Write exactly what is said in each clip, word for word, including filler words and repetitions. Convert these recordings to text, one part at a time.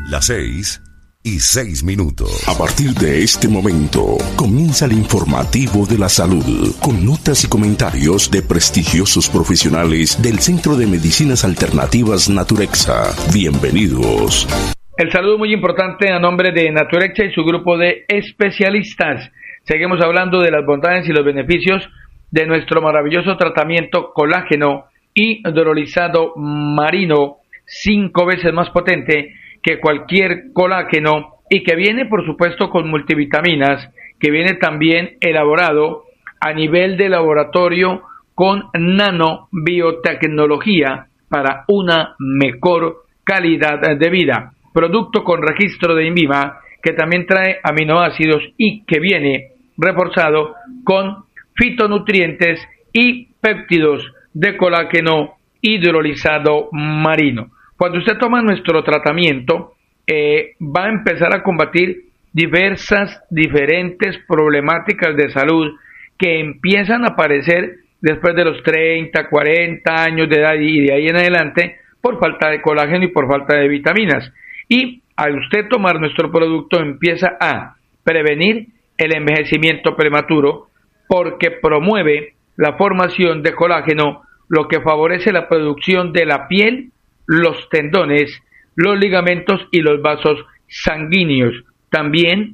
Las seis y seis minutos. A partir de este momento, comienza el informativo de la salud, con notas y comentarios de prestigiosos profesionales del Centro de Medicinas Alternativas Naturexa. Bienvenidos. El saludo muy importante a nombre de Naturexa y su grupo de especialistas. Seguimos hablando de las bondades y los beneficios de nuestro maravilloso tratamiento colágeno hidrolizado marino, cinco veces más potente que cualquier colágeno y que viene por supuesto con multivitaminas, que viene también elaborado a nivel de laboratorio con nanobiotecnología para una mejor calidad de vida. Producto con registro de INVIMA que también trae aminoácidos y que viene reforzado con fitonutrientes y péptidos de colágeno hidrolizado marino. Cuando usted toma nuestro tratamiento, eh, va a empezar a combatir diversas, diferentes problemáticas de salud que empiezan a aparecer después de los treinta, cuarenta años de edad y de ahí en adelante por falta de colágeno y por falta de vitaminas. Y al usted tomar nuestro producto empieza a prevenir el envejecimiento prematuro porque promueve la formación de colágeno, lo que favorece la producción de la piel, los tendones, los ligamentos y los vasos sanguíneos. También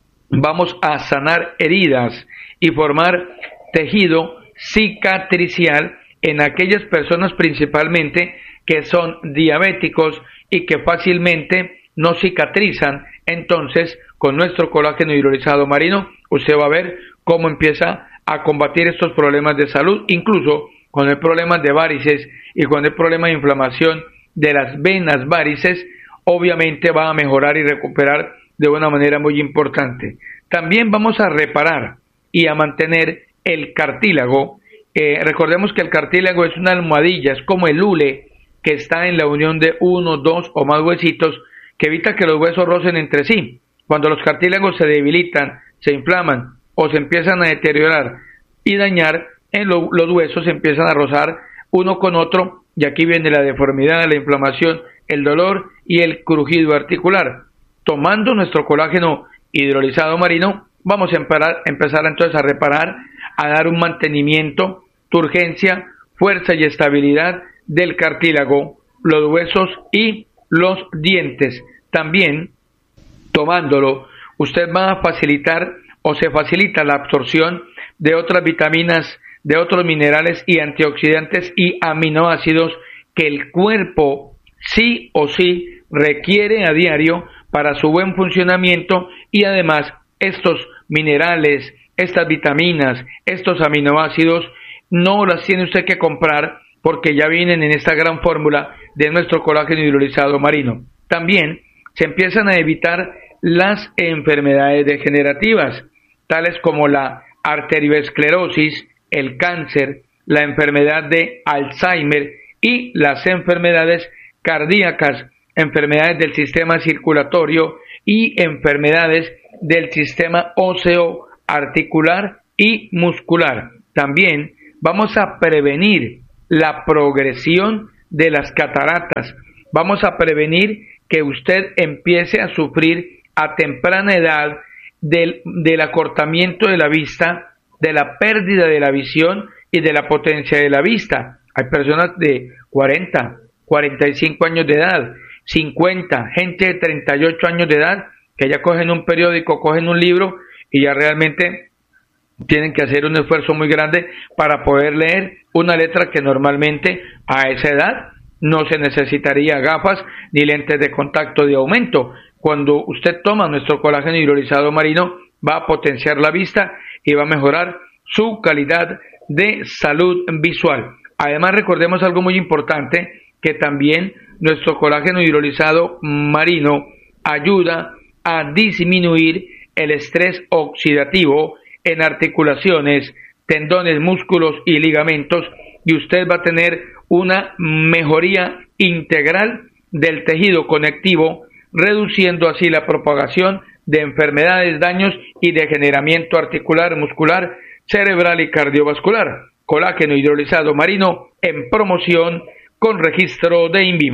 vamos a sanar heridas y formar tejido cicatricial en aquellas personas principalmente que son diabéticos y que fácilmente no cicatrizan. Entonces, con nuestro colágeno hidrolizado marino, usted va a ver cómo empieza a combatir estos problemas de salud, incluso con el problema de varices y con el problema de inflamación de las venas varices, obviamente va a mejorar y recuperar de una manera muy importante. También vamos a reparar y a mantener el cartílago. Eh, recordemos que el cartílago es una almohadilla, es como el hule que está en la unión de uno, dos o más huesitos, que evita que los huesos rocen entre sí. Cuando los cartílagos se debilitan, se inflaman o se empiezan a deteriorar y dañar, en lo, los huesos se empiezan a rozar uno con otro, y aquí viene la deformidad, la inflamación, el dolor y el crujido articular. Tomando nuestro colágeno hidrolizado marino, vamos a empezar, empezar entonces a reparar, a dar un mantenimiento, turgencia, fuerza y estabilidad del cartílago, los huesos y los dientes. También, tomándolo, usted va a facilitar o se facilita la absorción de otras vitaminas, de otros minerales y antioxidantes y aminoácidos que el cuerpo sí o sí requiere a diario para su buen funcionamiento, y además estos minerales, estas vitaminas, estos aminoácidos no las tiene usted que comprar porque ya vienen en esta gran fórmula de nuestro colágeno hidrolizado marino. También se empiezan a evitar las enfermedades degenerativas, tales como la arteriosclerosis, el cáncer, la enfermedad de Alzheimer y las enfermedades cardíacas, enfermedades del sistema circulatorio y enfermedades del sistema óseo, articular y muscular. También vamos a prevenir la progresión de las cataratas. Vamos a prevenir que usted empiece a sufrir a temprana edad del, del acortamiento de la vista, de la pérdida de la visión y de la potencia de la vista. Hay personas de cuarenta, cuarenta y cinco años de edad, cincuenta, gente de treinta y ocho años de edad que ya cogen un periódico, cogen un libro y ya realmente tienen que hacer un esfuerzo muy grande para poder leer una letra que normalmente a esa edad no se necesitaría gafas ni lentes de contacto de aumento. Cuando usted toma nuestro colágeno hidrolizado marino, va a potenciar la vista y va a mejorar su calidad de salud visual. Además, recordemos algo muy importante, que también nuestro colágeno hidrolizado marino ayuda a disminuir el estrés oxidativo en articulaciones, tendones, músculos y ligamentos, y usted va a tener una mejoría integral del tejido conectivo, reduciendo así la propagación de enfermedades, daños y degeneramiento articular, muscular, cerebral y cardiovascular. Colágeno hidrolizado marino en promoción con registro de INVIMA.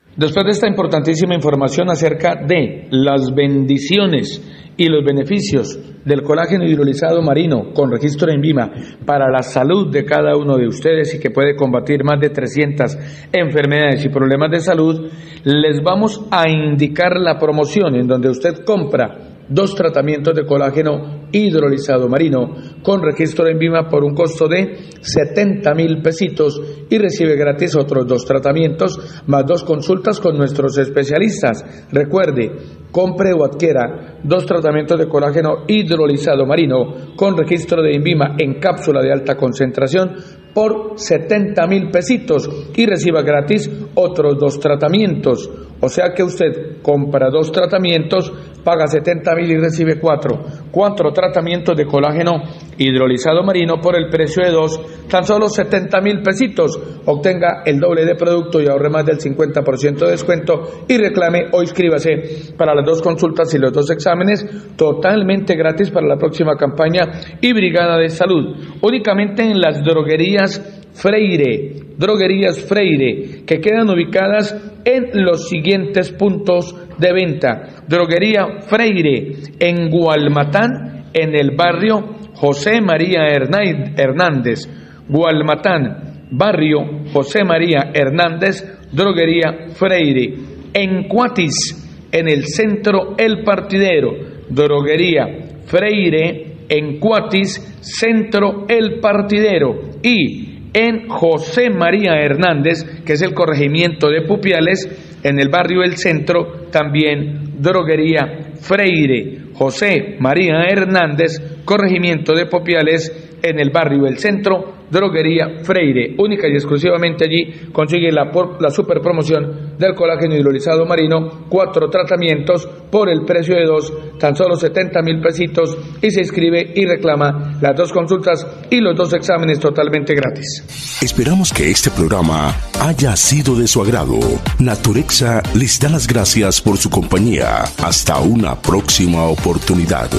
Después de esta importantísima información acerca de las bendiciones y los beneficios del colágeno hidrolizado marino con registro de INVIMA para la salud de cada uno de ustedes y que puede combatir más de trescientas enfermedades y problemas de salud, les vamos a indicar la promoción en donde usted compra dos tratamientos de colágeno hidrolizado marino con registro de INVIMA por un costo de setenta mil pesitos y recibe gratis otros dos tratamientos más dos consultas con nuestros especialistas. Recuerde, compre o adquiera dos tratamientos de colágeno hidrolizado marino con registro de INVIMA en cápsula de alta concentración por setenta mil pesitos y reciba gratis otros dos tratamientos. O sea que usted compra dos tratamientos, paga setenta mil y recibe cuatro. Cuatro tratamientos de colágeno hidrolizado marino por el precio de dos, tan solo setenta mil pesitos. Obtenga el doble de producto y ahorre más del cincuenta por ciento de descuento y reclame o inscríbase para las dos consultas y los dos exámenes totalmente gratis para la próxima campaña y Brigada de Salud. Únicamente en las droguerías Freire, droguerías Freire, que quedan ubicadas en los siguientes puntos de venta. Droguería Freire en Gualmatán, en el barrio José María Hernández. Gualmatán, barrio José María Hernández, droguería Freire. En Cuatis, en el centro El Partidero, droguería Freire en Cuatis, centro El Partidero. Y en José María Hernández, que es el corregimiento de Pupiales, en el barrio El Centro, también droguería Freire. José María Hernández, corregimiento de Pupiales, en el barrio El Centro, droguería Freire. Única y exclusivamente allí consigue la, por, la super promoción del colágeno hidrolizado marino, cuatro tratamientos por el precio de dos, tan solo setenta mil pesitos, y se inscribe y reclama las dos consultas y los dos exámenes totalmente gratis. Esperamos que este programa haya sido de su agrado. Naturexa les da las gracias por su compañía. Hasta una próxima oportunidad.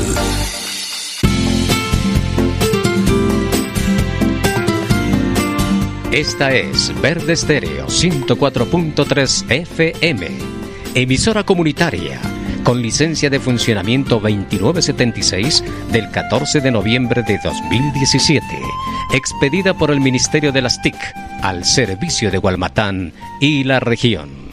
Esta es Verde Estéreo ciento cuatro punto tres F M, emisora comunitaria con licencia de funcionamiento veintinueve setenta y seis del catorce de noviembre de dos mil diecisiete, expedida por el Ministerio de las T I C al servicio de Gualmatán y la región.